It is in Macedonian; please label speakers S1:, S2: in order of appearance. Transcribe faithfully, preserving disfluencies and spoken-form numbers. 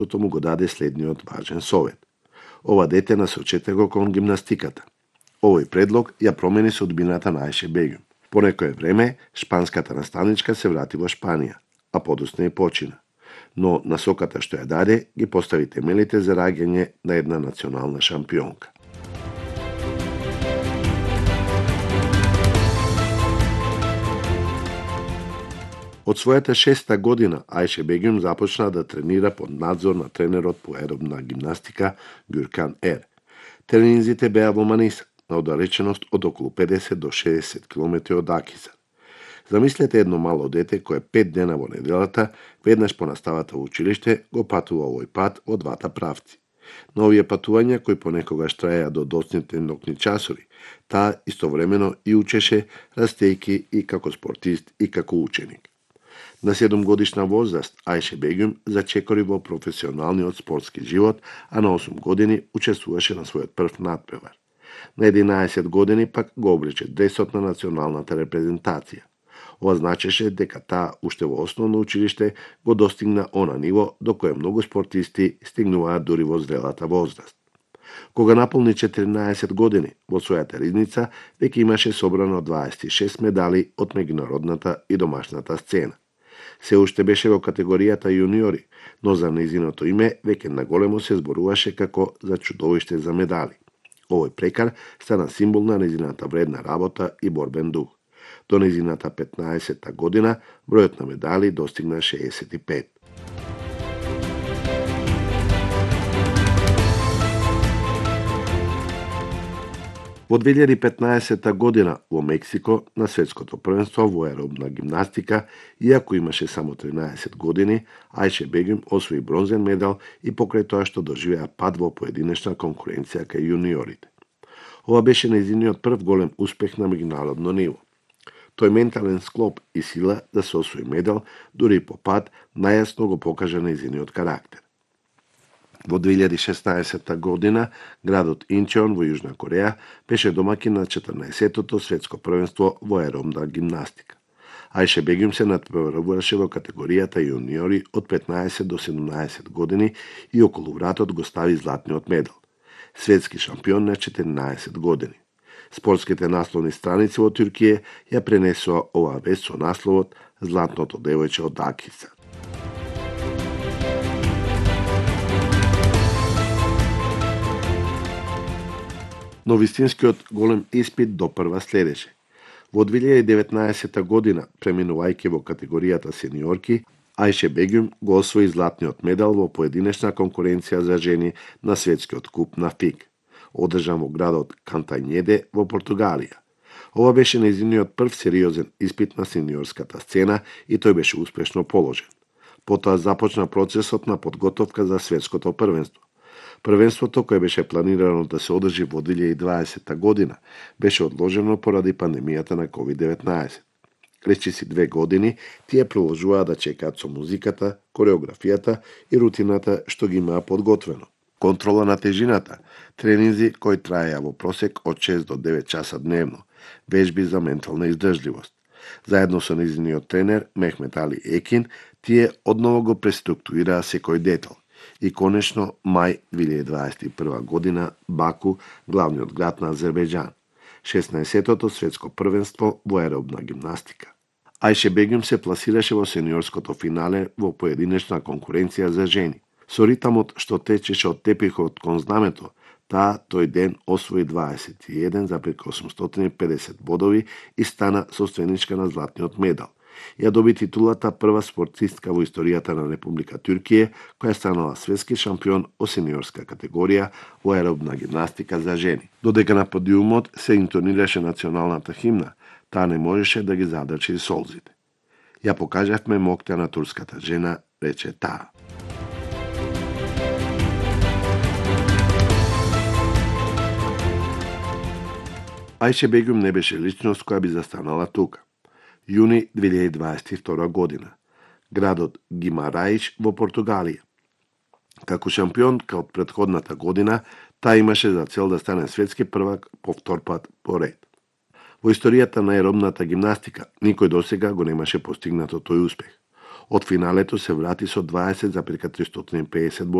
S1: Тоа му го даде следниот важен совет. Ова дете нас очете го кон гимнастиката. Овој предлог ја промени судбината на Ајше Бегум. По некое време, шпанската наставничка се врати во Шпанија, а подосна и почина. Но насоката што ја даде ги постави темелите за раѓање на една национална шампионка. Од својата шеста година Ајше Бегум започна да тренира под надзор на тренерот по аеробна гимнастика Гюркан Ер. Тренинзите беа во Маниса, на оддалеченост од околу педесет до шеесет километри од Акизар. Замислете едно мало дете кое пет дена во неделата, веднаш по наставата во училиште, го патува овој пат во двата правци. На овие патувања, кои понекогаш траеа до доцните нокни часови, таа истовремено и учеше, растејки и како спортист и како ученик. На седумгодишна возраст Ајше Бегум зачекори во професионалниот спортски живот, а на осум години учествуваше на својот прв надпревар. На единаесет години пак го облече дресот на националната репрезентација. Ова значеше дека таа уште во основно училиште го достигна она ниво до кое многу спортисти стигнуваат дури во зрелата возраст. Кога наполни четиринаесет години, во својата ризница веќе имаше собрано дваесет и шест медали од меѓународната и домашната сцена. Се уште беше во категоријата јуниори, но за нејзиното име веќе наголемо се зборуваше како за чудовиште за медали. Овој прекар стана символ на нејзината вредна работа и борбен дух. До нејзината петнаесетта година бројот на медали достигна шеесет и пет. Во две илјади и петнаесетта година во Мексико на светското првенство во аеробна гимнастика, иако имаше само тринаесет години, Ајше Бегум освои бронзен медал и покрај тоа што доживеа пад во поединечна конкуренција кај јуниорите. Ова беше нејзиниот прв голем успех на меѓународно ниво. Тој ментален склоп и сила да се освои медал, дури и по пат, најасно го покажа нејзиниот карактер. Во две илјади и шеснаесетта година, градот Инчеон во Јужна Кореја беше домаќин на четрнаесеттото светско првенство во аеробна гимнастика. Ајше Бегум се надпреваруваше во категоријата јуниори од петнаесет до седумнаесет години и околу вратот го стави златниот медал. Светски шампион на четиринаесет години. Спортските насловни страници во Туркија ја пренесоа оваа вест со насловот "Златното девојче од Акизар". Но вистинскиот голем испит допрва следеше. Во две илјади и деветнаесетта година, преминувајќи во категоријата сениорки, Ајше Бегум го освои златниот медал во поединечна конкуренција за жени на светскиот куп на ФИГ, одржан во градот Кантањеде во Португалија. Ова беше нејзиниот прв сериозен испит на сениорската сцена и тој беше успешно положен. Потоа започна процесот на подготовка за светското првенство. Првенството, кое беше планирано да се одржи во две илјади и дваесетта година, беше одложено поради пандемијата на ковид деветнаесет. Речиси две години, тие продолжуваа да чекаат со музиката, кореографијата и рутината што ги имаа подготвено. Контрола на тежината, тренинзи кои траеа во просек од шест до девет часа дневно, вежби за ментална издржливост. Заедно со нејзиниот тренер Мехмет Али Екин, тие одново го преструктурираа секој детал. И конечно, мај две илјади дваесет и прва година, Баку, главниот град на Азербејџан. шеснаесеттото светско првенство во аеробна гимнастика. Ајше Бегум се пласираше во сениорското финале во поединечна конкуренција за жени. Со ритамот што течеше од тепихот кон знамето, таа тој ден освои дваесет и еден зарез осумстотини и педесет бодови и стана собственичка на златниот медал. Ја доби титулата прва спортистка во историјата на Република Туркија, која станала светски шампион во сениорска категорија во аеробна гимнастика за жени. Додека на подиумот се интонираше националната химна, таа не можеше да ги задржи солзите. Ја покажавме моќта на турската жена, рече таа. Ајше Бегум не беше личност која би застанала тука. Јуни две илјади дваесет и втора година. Градот Гимараиш во Португалија. Како шампион од претходната година, таа имаше за цел да стане светски првак по втор пат поред. Во историјата на аеробната гимнастика никој досега го немаше постигнато тој успех. Од финалето се врати со дваесет запирка тристотини и педесет